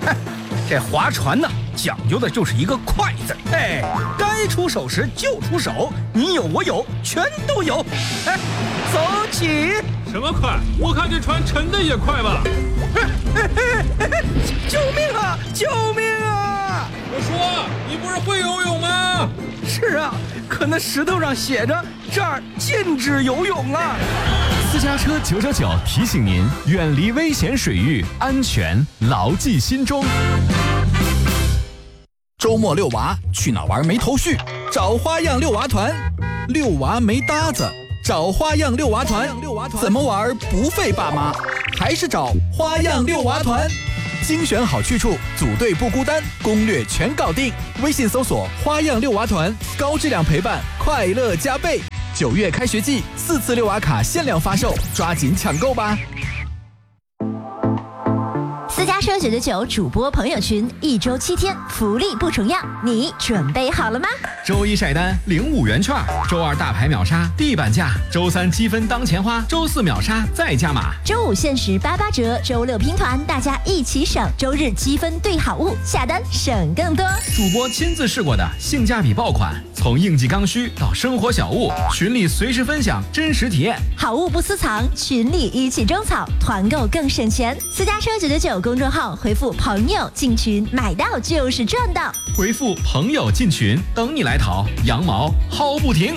这划船呢，讲究的就是一个快字。哎，该出手时就出手，你有我有，全都有。哎，走起！ 什么快？我看这船沉的也快吧？ 救命啊！救命啊！ 我说，你不是会游泳吗？ 是啊，可那石头上写着这儿禁止游泳啊。 私家车999提醒您，远离危险水域，安全牢记心中。 周末遛娃去哪玩没头绪？找花样遛娃团。遛娃没搭子，找花样遛娃团。怎么玩不费爸妈？还是找花样遛娃团。精选好去处，组队不孤单，攻略全搞定。微信搜索花样遛娃团，高质量陪伴，快乐加倍。9月开学季，4次遛娃卡限量发售，抓紧抢购吧！ 私家车999主播朋友群，1周7天，福利不重样，你准备好了吗？ 周一晒单领5元券，周二大牌秒杀地板价，周三积分当钱花，周四秒杀再加码， 周5限时88折，周6拼团，大家一起省，周日积分兑好物，下单省更多。 主播亲自试过的性价比爆款，从应季刚需到生活小物，群里随时分享真实体验， 好物不私藏，群里一起种草，团购更省钱。私家车999公众号回复朋友进群，买到就是赚到。 回复朋友进群，等你来淘，羊毛薅不停。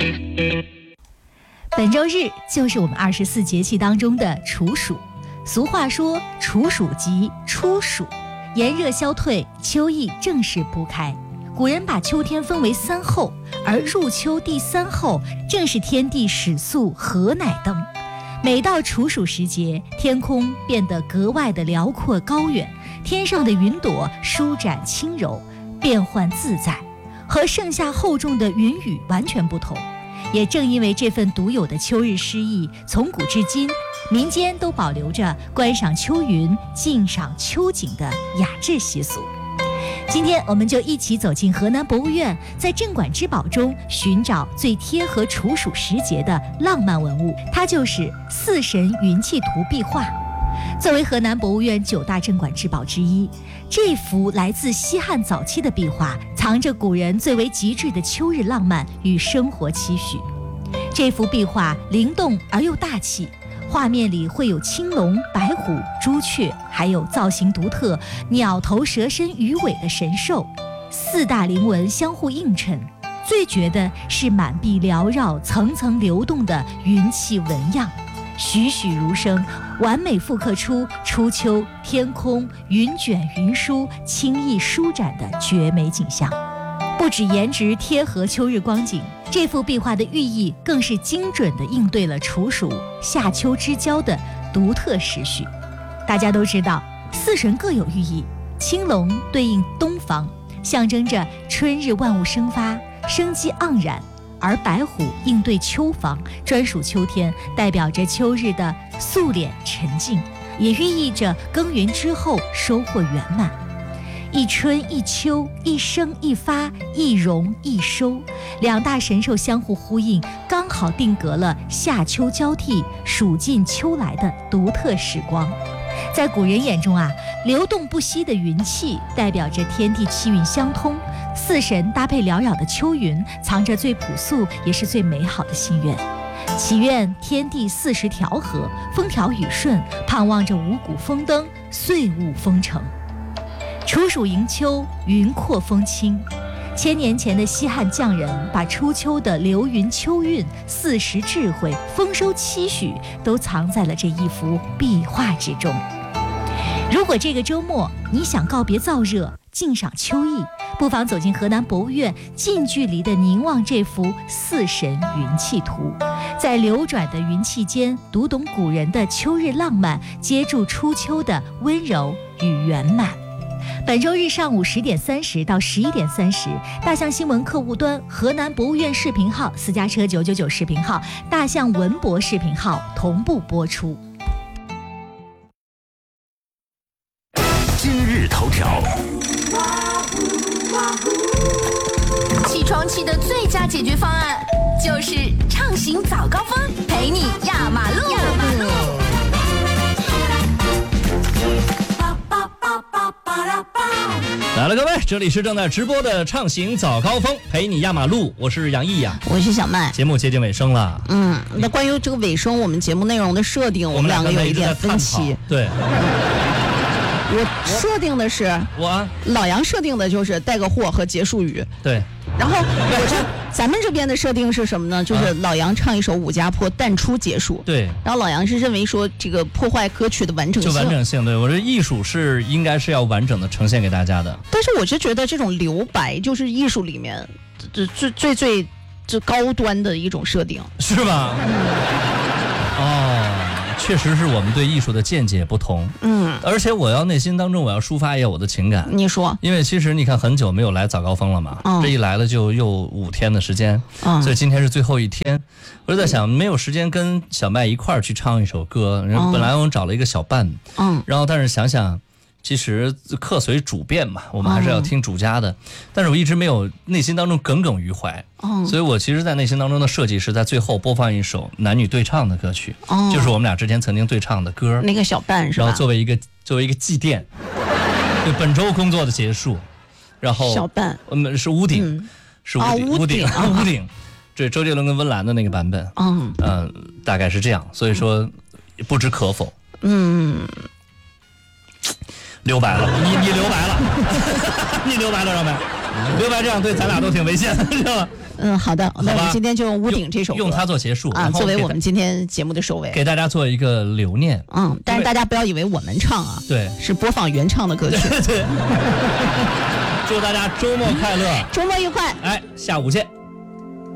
本周日就是我们24节气当中的处暑。俗话说，处暑即初暑，炎热消退，秋意正式铺开。古人把秋天分为3候，而入秋第3候正是天地始肃何乃登。每到处暑时节，天空变得格外的辽阔高远，天上的云朵舒展轻柔，变幻自在，和盛夏厚重的云雨完全不同。也正因为这份独有的秋日诗意，从古至今民间都保留着观赏秋云、静赏秋景的雅致习俗。今天我们就一起走进河南博物院，在镇馆之宝中寻找最贴合处暑时节的浪漫文物，它就是四神云气图壁画。作为河南博物院9大镇馆之宝之一，这幅来自西汉早期的壁画藏着古人最为极致的秋日浪漫与生活期许。这幅壁画灵动而又大气，画面里会有青龙、白虎、朱雀，还有造型独特鸟头蛇身鱼尾的神兽，4大灵纹相互映衬。最绝的是满壁缭绕层层流动的云气纹样，栩栩如生，完美复刻出初秋天空云卷云舒、轻易舒展的绝美景象。不止颜值贴合秋日光景，这幅壁画的寓意更是精准地应对了处暑夏秋之交的独特时序。大家都知道，四神各有寓意，青龙对应东方，象征着春日万物生发、生机盎然；而白虎应对秋方，专属秋天，代表着秋日的肃敛沉静，也寓意着耕耘之后收获圆满。一春一秋，一生一发，一荣一收，2大神兽相互呼应，刚好定格了夏秋交替、暑尽秋来的独特时光。在古人眼中啊，流动不息的云气代表着天地气运相通，四神搭配缭绕的秋云，藏着最朴素也是最美好的心愿。祈愿天地40调和，风调雨顺，盼望着五谷丰登，岁物丰成。处暑迎秋，云阔风轻。1000年前的西汉匠人把初秋的流云秋韵、四时智慧、丰收期许都藏在了这一幅壁画之中。如果这个周末你想告别燥热，静赏秋意，不妨走进河南博物院，近距离地凝望这幅四神云气图，在流转的云气间读懂古人的秋日浪漫，接住初秋的温柔与圆满。本周日上午10点30到11点30，大象新闻客户端、河南博物院视频号、私家车999视频号、大象文博视频号同步播出。 今日头条， 起床气的最佳解决方案就是畅行早高峰，陪你压马路。 好了，各位，这里是正在直播的畅行早高峰，陪你压马路，我是杨毅呀， 我是小麦。 节目接近尾声了， 那关于这个尾声，我们节目内容的设定，我们两个有一点分歧。 对， 我设定的是老杨设定的就是带个货和结束语。 对。 然后咱们这边的设定是什么呢？就是老杨唱一首《武家坡》，淡出结束。 对。 然后老杨是认为说这个破坏歌曲的完整性。 就完整性，对，我这艺术是应该是要完整的呈现给大家的。 但是我是觉得这种留白就是艺术里面最高端的一种设定， 是吧？确实是我们对艺术的见解不同。而且我要内心当中我要抒发一下我的情感。 你说， 因为其实你看很久没有来早高峰了嘛，这一来了就又5天的时间，所以今天是最后一天，我就在想没有时间跟小麦一块儿去唱一首歌，然后本来我们找了一个小伴，然后但是想想。其实客随主便嘛，我们还是要听主家的，但是我一直没有内心当中耿耿于怀，所以我其实在内心当中的设计是在最后播放一首男女对唱的歌曲，就是我们俩之前曾经对唱的歌， 那个小伴是吧？ 然后作为一个祭奠，对本周工作的结束，然后小伴是屋顶，是屋顶，这周杰伦跟温岚的那个版本，大概是这样，所以说不知可否，留白了，你留白了，你留白了，让白，留白这样对咱俩都挺危险的，知道吗？ 好的，那我们今天就用《屋顶》这首歌用它做结束啊，作为我们今天节目的收尾， 给大家做一个留念。 但是大家不要以为我们唱啊， 对， 是播放原唱的歌曲。 对，祝大家周末快乐， 周末愉快， 下午见。